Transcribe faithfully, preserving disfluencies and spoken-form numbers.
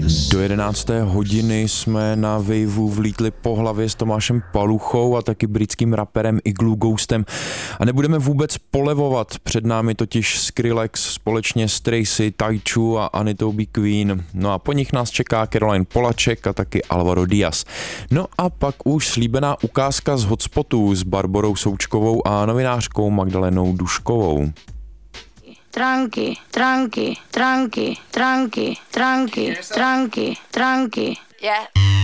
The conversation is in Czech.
Do jedenácté hodiny jsme na Waveu vlítli po hlavě s Tomášem Paluchou a taky britským raperem Igloo Ghostem. A nebudeme vůbec polevovat, před námi totiž Skrillex společně s Tracy, Tajču a Anitou B. Queen. No a po nich nás čeká Caroline Polaček a taky Alvaro Diaz. No a pak už slíbená ukázka z Hotspotu s Barborou Součkovou a novinářkou Magdalenou Duškovou. Tranqui, tranqui, tranqui, tranqui, tranqui, tranqui, tranqui. Yeah.